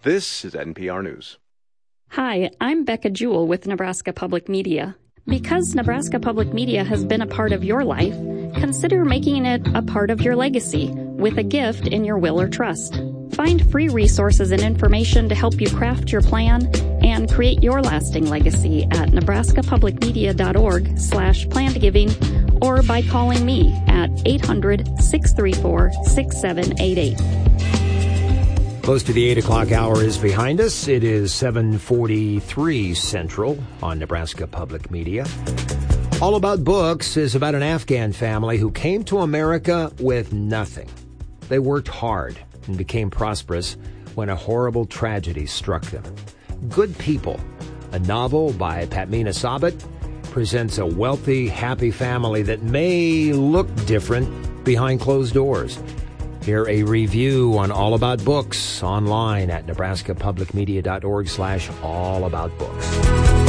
This is NPR News. Hi, I'm Becca Jewell with Nebraska Public Media. Because Nebraska Public Media has been a part of your life, consider making it a part of your legacy with a gift in your will or trust. Find free resources and information to help you craft your plan and create your lasting legacy at nebraskapublicmedia.org/plannedgiving or by calling me at 800-634-6788. Close to the 8 o'clock hour is behind us. It is 7:43 Central on Nebraska Public Media. All About Books is about an Afghan family who came to America with nothing. They worked hard and became prosperous when a horrible tragedy struck them. Good People, a novel by Patmina Sabat, presents a wealthy, happy family that may look different behind closed doors. Hear a review on All About Books online at nebraskapublicmedia.org/allaboutbooks.